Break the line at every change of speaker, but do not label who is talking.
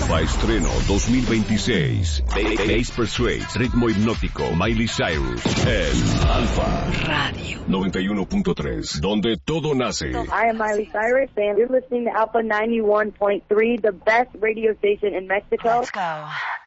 Nueva estreno 2026. Ace Persuades, Ritmo Hipnótico, Miley Cyrus, en Alfa
Radio
91.3, donde todo nace.
I am Miley Cyrus, and you're listening to Alpha 91.3, the best radio station in Mexico.
Let's go.